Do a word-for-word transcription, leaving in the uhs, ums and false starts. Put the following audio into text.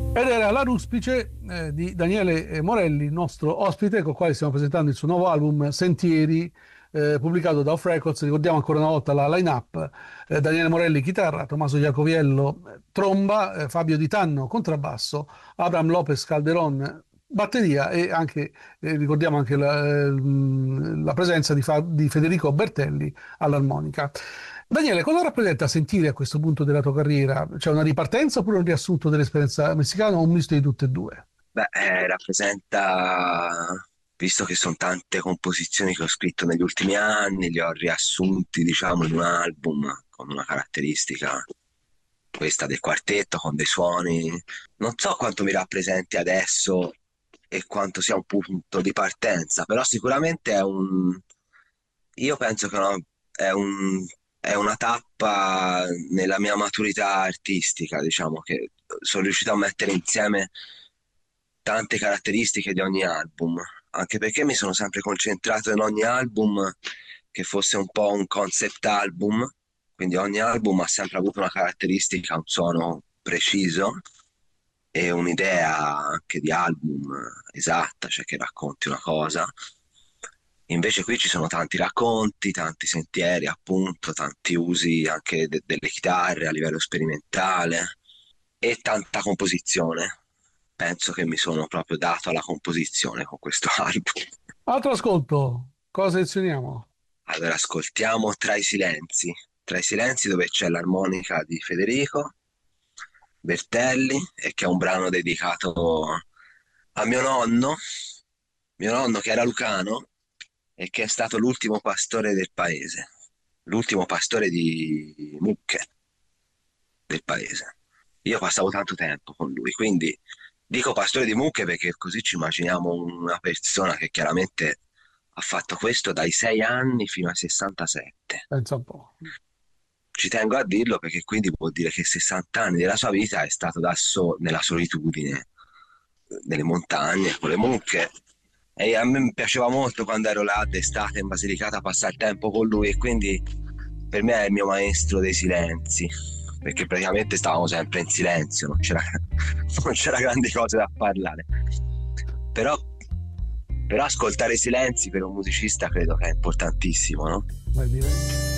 Ed era La Ruspice eh, di Daniele Morelli, nostro ospite, con il quale stiamo presentando il suo nuovo album Sentieri, eh, pubblicato da Off Records. Ricordiamo ancora una volta la line-up: eh, Daniele Morelli chitarra, Tommaso Iacoviello eh, tromba, eh, Fabio Di Tanno contrabbasso, Abraham Lopez Calderon batteria e anche, eh, ricordiamo anche la, eh, la presenza di, Fa- di Federico Bertelli all'armonica. Daniele, cosa rappresenta sentire a questo punto della tua carriera? C'è una ripartenza oppure un riassunto dell'esperienza messicana o un misto di tutte e due? Beh, eh, rappresenta, visto che sono tante composizioni che ho scritto negli ultimi anni, li ho riassunti, diciamo, in un album con una caratteristica, questa del quartetto, con dei suoni. Non so quanto mi rappresenti adesso e quanto sia un punto di partenza, però sicuramente è un, io penso che no, è un, è una tappa nella mia maturità artistica, diciamo, che sono riuscito a mettere insieme tante caratteristiche di ogni album, anche perché mi sono sempre concentrato in ogni album che fosse un po' un concept album, quindi ogni album ha sempre avuto una caratteristica, un suono preciso e un'idea anche di album esatta, cioè che racconti una cosa. Invece qui ci sono tanti racconti, tanti sentieri, appunto, tanti usi anche de- delle chitarre a livello sperimentale e tanta composizione. Penso che mi sono proprio dato alla composizione con questo album. Altro ascolto, cosa selezioniamo? Allora, ascoltiamo Tra i silenzi. Tra i silenzi dove c'è l'armonica di Federico Bertelli e che è un brano dedicato a mio nonno, mio nonno che era lucano e che è stato l'ultimo pastore del paese, l'ultimo pastore di mucche del paese. Io passavo tanto tempo con lui, quindi dico pastore di mucche perché così ci immaginiamo una persona che chiaramente ha fatto questo dai sei anni fino ai sessantasette. Pensa un po'. Ci tengo a dirlo perché quindi vuol dire che sessanta anni della sua vita è stato da so- nella solitudine, nelle montagne, con le mucche. E a me mi piaceva molto quando ero là d'estate in Basilicata a passare tempo con lui e quindi per me è il mio maestro dei silenzi, perché praticamente stavamo sempre in silenzio, non c'era, non c'era grandi cose da parlare. Però, però ascoltare i silenzi per un musicista credo che è importantissimo, no? Vai, direi.